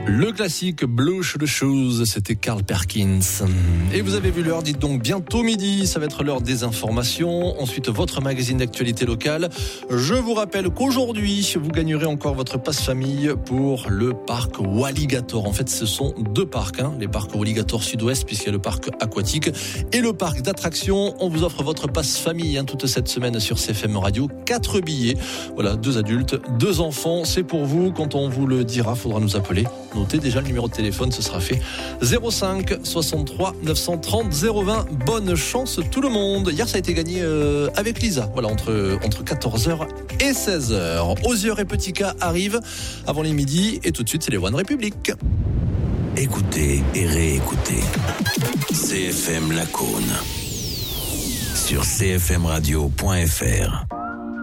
Le classique Blue Shoes, c'était Carl Perkins. Et vous avez vu l'heure, dites donc bientôt midi, ça va être l'heure des informations. Ensuite, votre magazine d'actualité locale. Je vous rappelle qu'aujourd'hui, vous gagnerez encore votre passe-famille pour le parc Walligator. En fait, ce sont deux parcs, les parcs Walligator Sud-Ouest, puisqu'il y a le parc aquatique et le parc d'attractions. On vous offre votre passe-famille toute cette semaine sur CFM Radio. 4 billets. Voilà, 2 adultes, 2 enfants. C'est pour vous. Quand on vous le dira, faudra nous appeler. Notez déjà le numéro de téléphone, ce sera fait. 05 63 930 020. Bonne chance tout le monde. Hier, ça a été gagné avec Lisa. Voilà, entre 14h et 16h. Osier et Petit K arrivent avant les midis. Et tout de suite, c'est les One Republic. Écoutez et réécoutez. CFM Lacaune. Sur cfmradio.fr.